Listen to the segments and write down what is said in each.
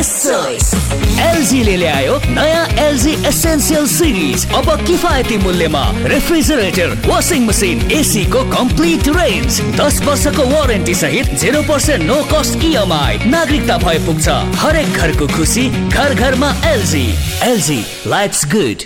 Best choice LG ले ल्यायो नयाँ एलजी एसेन्शियल सिरिज। अब किफायती मूल्यमा रेफ्रिजरेटर, वाशिङ मसिन, एसी को कम्प्लिट रेन्ज, 10 वर्षको वारेन्टी सहित 0% नो कस्ट इएमआई। नागरिकता भए पुग्छ हरेक घरको खुसी, घर घरमा एलजी। LG lives good.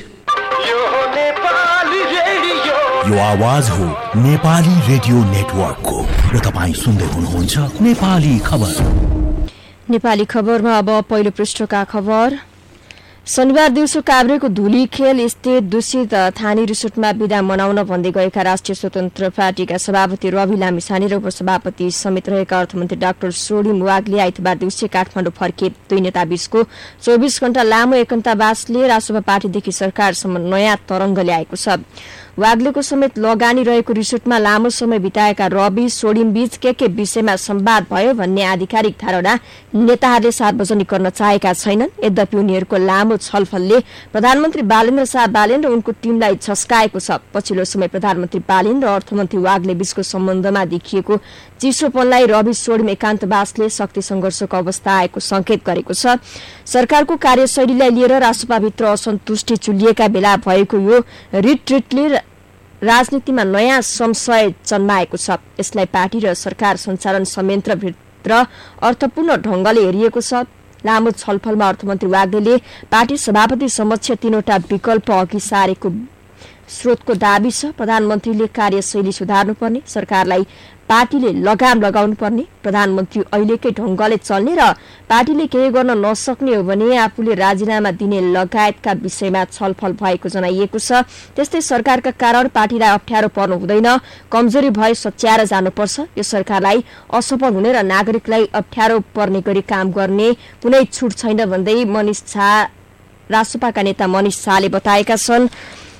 यो आवाज हो नेपाली रेडियो नेटवर्कको र तपाईँ सुन्दै हुनुहुन्छ नेपाली खबर। नेपाली खबरमा अब पहिलो पृष्ठका खबर। शनिबार दिउँसो काभ्रेको धुली खेल स्थित दूषित थानी रिसोर्टमा बिदा मनाउन भन्दै गएका राष्ट्रिय स्वतन्त्र पार्टीका सभापति रवि लामिछाने र उपसभापति समेत रहेका अर्थमन्त्री डाक्टर सोडिम वागले आइतबार दिउँसो काठमाडौँ फर्के। दुई नेताबीचको 24 घण्टा लामो एकन्तावासले राष्ट्रपा पार्टीदेखि सरकारसम्म नयाँ तरंग ल्याएको छ। वाग्लेको समेत लगानी रहेको रिसोर्टमा लामो समय बिताएका रवि सोडिम बीच के विषयमा संवाद भयो भन्ने आधिकारिक धारणा नेताहरूले सार्वजनिक गर्न चाहेका छैनन्। यद्यपि उनीहरूको लामो छलफलले प्रधानमन्त्री बालेन्द्र शाह बालेन र उनको टिमलाई झस्काएको छ। पछिल्लो समय प्रधानमन्त्री बालेन र अर्थमन्त्री वाग्ले बीचको सम्बन्धमा देखिएको चिसोपनलाई रवि सोडिम एकान्तवासले शक्ति संघर्षको अवस्था आएको संकेत गरेको छ। सरकारको कार्यशैलीलाई लिएर राष्ट्रपाभित्र असन्तुष्टि चुलिएका बेला भएको यो रिट्रिटले राजनीतिमा नयाँ संशय जन्माएको छ। यसलाई पार्टी र सरकार सञ्चालन संयन्त्रभित्र अर्थपूर्ण ढंगले हेरिएको छ। लामो छलफलमा अर्थमन्त्री वाग्लेले पार्टी सभापति समक्ष 3वटा विकल्प अघि सारेको स्रोतको दाबी छ। प्रधानमन्त्रीले कार्यशैली सुधार्नुपर्ने, सरकारलाई पार्टीले लगाम लगाउनुपर्ने, प्रधानमन्त्री अहिलेकै ढंगले चल्ने र पार्टीले केही गर्न नसक्ने हो भने आफूले राजीनामा दिने लगायतका विषयमा छलफल भएको जनाइएको छ। त्यस्तै सरकारका कारण पार्टीलाई अप्ठ्यारो पर्नु हुँदैन, कमजोरी भए सच्याएर जानुपर्छ। यो सरकारलाई असफल हुने र नागरिकलाई अप्ठ्यारो पर्ने गरी काम गर्ने कुनै छुट छैन भन्दै मनिष झा, राष्ट्रपाका नेता मनिष झाले बताएका छन्।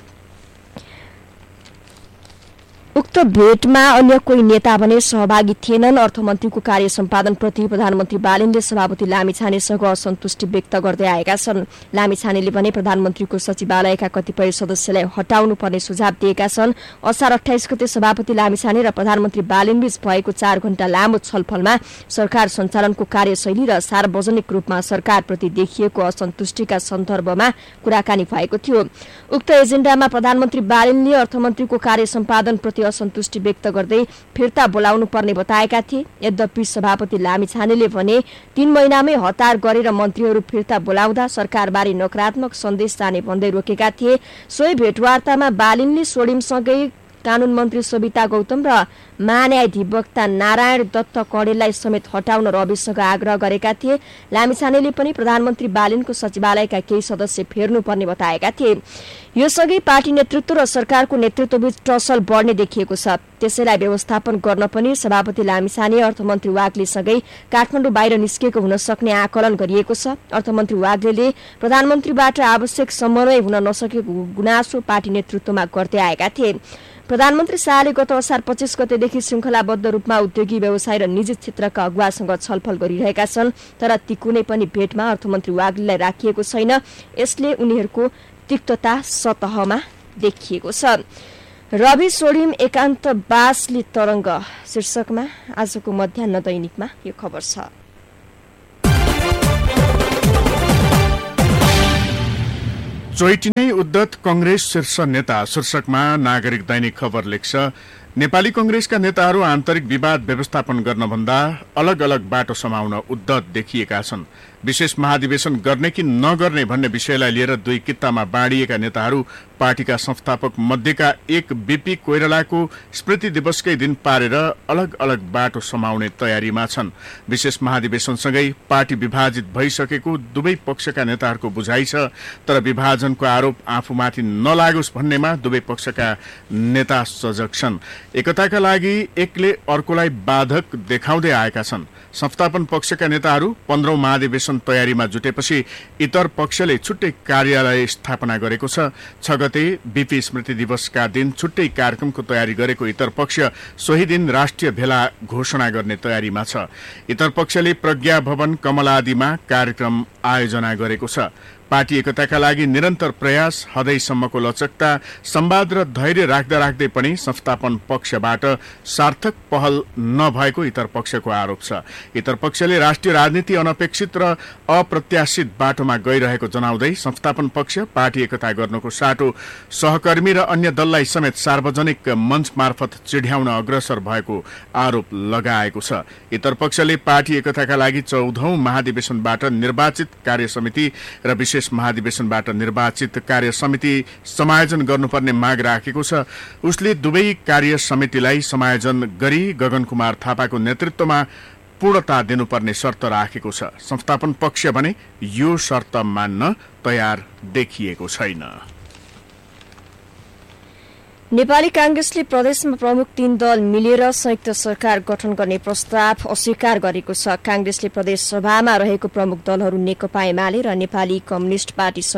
उक्त भेटमा अन्य कोही नेता भने सहभागी थिएनन्। अर्थमन्त्रीको कार्य सम्पादनप्रति प्रधानमन्त्री बालेनले सभापति लामिछानेसँग असन्तुष्टि व्यक्त गर्दै आएका छन्। लामिछानेले भने प्रधानमन्त्रीको सचिवालयका कतिपय सदस्यलाई हटाउनु पर्ने सुझाव दिएका छन्। असार 28 गते सभापति लामिछाने र प्रधानमन्त्री बालेनबीच भएको 4 घण्टा लामो छलफलमा सरकार सञ्चालनको कार्यशैली र सार्वजनिक रूपमा सरकारप्रति देखिएको असन्तुष्टिका सन्दर्भमा कुराकानी भएको थियो। उक्त एजेन्डामा प्रधानमन्त्री बालेनले अर्थमन्त्रीको कार्य सम्पादनप्रति असन्तुष्टि व्यक्त गर्दै फिर्ता बोलाउनु पर्ने बताएका थिए। यद्यपि सभापति लामिछानेले भने 3 महिनामै हतार गरेर मन्त्रीहरू फिर्ता बोलाउँदा सरकारबारे नकारात्मक सन्देश जाने भन्दै रोकेका थिए। सोही भेटवार्तामा बालेनले सोडिमसँगै कानून मन्त्री सविता गौतम र महान्यायाधिवक्ता नारायण दत्त कणेललाई समेत हटाउन रविसँग आग्रह गरेका थिए। लामिछानेले पनि प्रधानमन्त्री बालेनको सचिवालयका केही सदस्य फेर्नुपर्ने बताएका थिए। यो सँगै पार्टी नेतृत्व र सरकारको नेतृत्वबीच टसल बढ्ने देखिएको छ। त्यसैलाई व्यवस्थापन गर्न पनि सभापति लामिछाने अर्थमन्त्री वाग्लेसँगै काठमाडौँ बाहिर निस्केको हुन सक्ने आकलन गरिएको छ। अर्थमन्त्री वाग्लेले प्रधानमन्त्रीबाट आवश्यक समन्वय हुन नसकेको गुनासो पार्टी नेतृत्वमा गर्दै आएका थिए। प्रधानमन्त्री शाहले गत असार 25 गतेदेखि श्रृङ्खलाबद्ध रूपमा उद्योगी व्यवसाय र निजी क्षेत्रका अगुवासँग छलफल गरिरहेका छन्। तर ती कुनै पनि भेटमा अर्थमन्त्री वाग्लेलाई राखिएको छैन। यसले उनीहरूको तिक्तता सतहमा देखिएको छ। रवि सोडिम एकान्तवासले तरंग शीर्षकमा आजको मध्याह्न दैनिकमा यो खबर छ। चोइटी नै उद्धत कंग्रेस शीर्ष नेता शीर्षकमा नागरिक दैनिक खबर लेख्छ। नेपाली कंग्रेसका नेताहरू आन्तरिक विवाद व्यवस्थापन गर्न भन्दा अलग अलग बाटो समाउन उद्धत देखिएका छन्। विशेष महाधिवेशन गर्ने कि नगर्ने भन्ने विषयलाई लिएर 2 कित्तामा बाँडिएका नेताहरू पार्टीका संस्थापक मध्येका एक बीपी कोइरालाको स्मृति दिवसकै दिन पारेर अलग अलग बाटो समाउने तयारीमा छन्। विशेष महाधिवेशनसँगै पार्टी विभाजित भइसकेको दुवै पक्षका नेताहरूको बुझाइ छ। तर विभाजनको आरोप आफूमाथि नलागोस् भन्नेमा दुवै पक्षका नेता सजग छन्। एकताका लागि एकले अर्कोलाई बाधक देखाउँदै आएका छन्। संस्थापन पक्षका नेताहरू 15औं महाधिवेशन तयारीमा जुटेपछि इतर पक्षले छुट्टै कार्यालय स्थापना गरेको छ। 6 गते बीपी स्मृति दिवसका दिन छुट्टै कार्यक्रमको तयारी गरेको इतर पक्ष सोही दिन राष्ट्रिय भेला घोषणा गर्ने तयारीमा छ। इतर पक्षले प्रज्ञा भवन कमलादीमा कार्यक्रम आयोजना गरेको छ। पार्टी एकताका लागि निरन्तर प्रयास, हदैसम्मको लचकता, संवाद र धैर्य राख्दा राख्दै पनि संस्थापन पक्षबाट सार्थक पहल नभएको इतर पक्षको आरोप छ। इतर पक्षले राष्ट्रिय राजनीति अनपेक्षित र अप्रत्याशित बाटोमा गइरहेको जनाउँदै संस्थापन पक्ष पार्टी एकता गर्नको साटो सहकर्मी र अन्य दललाई समेत सार्वजनिक मञ्च मार्फत चिढ्याउन अग्रसर भएको आरोप लगाएको छ। इतर पक्षले पार्टी एकताका लागि 14औं महाधिवेशनबाट निर्वाचित कार्य समिति र विशेष महाधिवेशनबाट निर्वाचित कार्य समिति समायोजन गर्नुपर्ने माग राखेको छ। उसले दुवै कार्य समितिलाई समायोजन गरी गगन कुमार थापाको नेतृत्वमा पूर्णता दिनुपर्ने शर्त राखेको छ। संस्थापन पक्ष भने यो शर्त मान्न तयार देखिएको छैन। नेपाली कांग्रेसले प्रदेशमा प्रमुख 3 दल मिलेर संयुक्त सरकार गठन गर्ने प्रस्ताव अस्वीकार गरेको छ। कांग्रेसले प्रदेश सभामा रहेको प्रमुख दलहरू नेकपा एमाले र नेपाली कम्युनिष्ट पार्टी